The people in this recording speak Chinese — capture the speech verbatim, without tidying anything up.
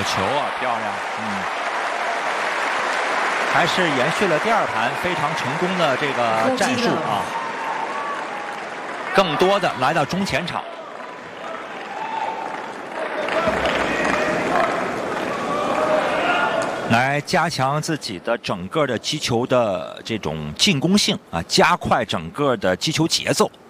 球啊，漂亮，嗯，还是延续了第二盘非常成功的这个战术啊，更多的来到中前场。来加强自己的整个的击球的这种进攻性啊，加快整个的击球节奏。